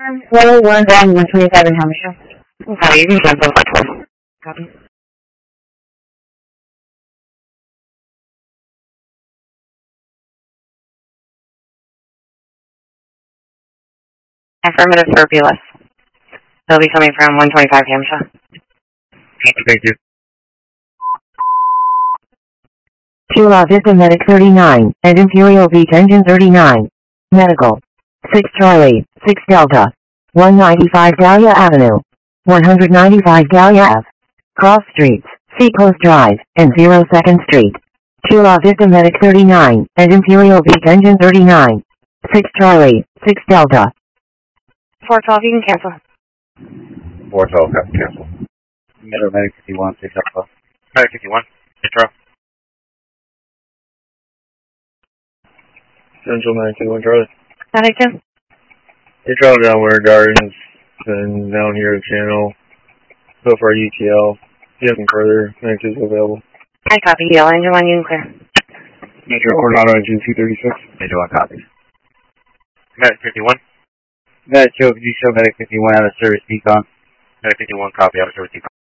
101 down 125 in Hampshire. Okay, you can cancel by 12. Copy. Affirmative for BLS. They'll be coming from 125 Hampshire. Thank you. Chula Vista Medic 39, and Imperial Beach Engine 39. Medical. 6 Charlie, 6 Delta. 195 Dahlia Avenue. 195 Dahlia Ave. Cross Streets, Seacoast Drive, and 02nd Street. Chula Vista Medic 39, and Imperial Beach Engine 39. 6 Charlie, 6 Delta. 412, you can cancel. 412, have to cancel. Metro Medic 51, 6 Alpha. Medic 51, intro. Central 921 Charlie. Medic 2. They traveled down Winter Gardens and down here to Channel. So far UTL. If you have anything further, Medic 2 is available. I copy. Yellow engine 1, you can clear. Metro Coronado engine 236. Metro 1 copies. Medic 51. Medic 2, could you show Medic 51 out of service decon? Medic 51, copy, out of service decon.